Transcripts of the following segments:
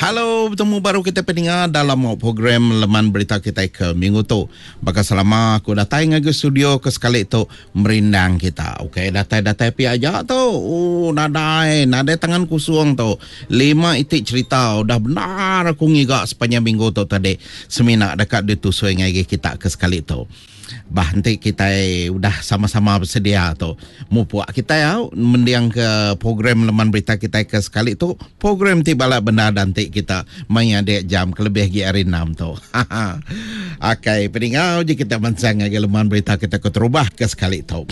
Halo, bertemu baru kita pendengar dalam program Leman Berita kita ke minggu tu. Bakal selama aku datang ke studio ke sekali tu merindang kita. Okey, datai-datai pi aja tu. Nadai tangan kusung tu. 5 itik cerita udah benar aku ngigak sepanjang minggu tu tadi. Seminak dekat di tusui ngagi kita ke sekali tu. Nanti kita udah sama-sama bersedia tu. Mu puak kita ya mendiang ke program Leman Berita kita ke sekali tu. Program tibala benda nanti kita main adik jam kelebih gi hari 6 tu. Okey, peningau je kita mancang lagi Leman Berita kita ke terubah ke sekali tu.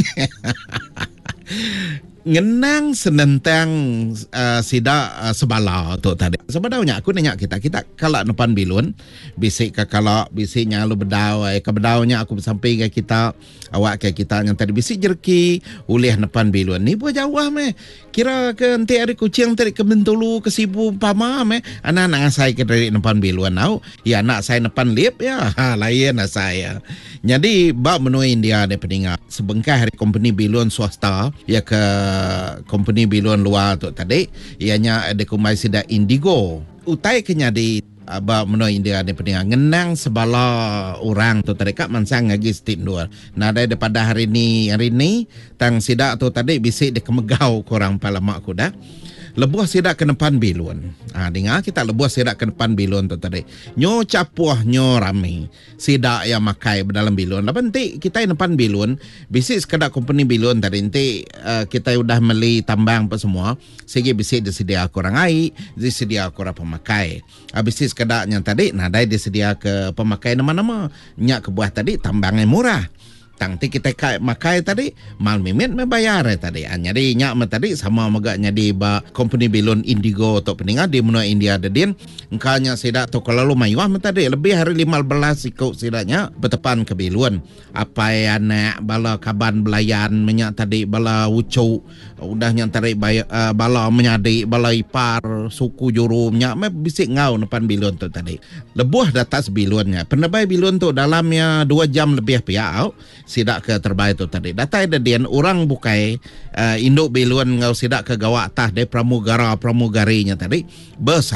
Ngenang senentang sida sebala tu tadi. Sebenarnya aku nanya kita kalau depan bilun bisik ke kalau bisiknya lu bedau ke bedaunya aku sampai ke kita awak ke kita yang tadi bisik jerki ulih depan bilun ni buat jauh meh kira ke nanti hari kucing tadi ke Bentulu ke Sibu Pama meh anak-anak saya ke dari depan bilun tahu ya anak saya depan lip ya lain saya jadi bab menuin dia ada peninggal sebengkah hari company bilun swasta ya ke company bilun luar tu tadi ianya ada kumai sida Indigo utai kenya di aba menuin dia ada peninggal ngenang sebala orang tu tadi kak mansang lagi stin dua nah daripada hari ni tang sida tu tadi bisik dia kemegau korang pala mak aku dah lebuh sidak ke depan bilun. Dengar kita lebuh sidak ke depan bilun tu tadi. Nyo capuh nyo rame. Sidak yang makai dalam bilun. Lepas nanti kita yang depan bilun, bisik sekedar company bilun tadi nanti kita udah beli tambang apa semua. Sehingga bisik disedia korang air, disedia korang pemakai. Bisik sekedar yang tadi, dah disedia ke pemakai nama-nama. Nyak ke buah tadi tambang yang murah. Tangti kita makai tadi mal mimit membayar tadi. Jadi nyak tadi sama magaknya di company bilun Indigo atau peningat di menua India dedin. Engkanya sidak tu kalau lu mayuah tadi lebih hari 15 ikut sidaknya bertepan ke bilun. Apa yang nak bala kaban belayan menyak tadi bala ucu udah yang tadi bala menyadi bala ipar suku juru nyak bisik ngau depan bilun tu tadi. Lebuh datas bilunnya. Penebai bilun tu dalamnya 2 jam lebih piau. Sidak ke terbaik tu tadi. Datai dedian orang bukai induk bilun ngau sidak ke gawak tah de pramugarinya tadi.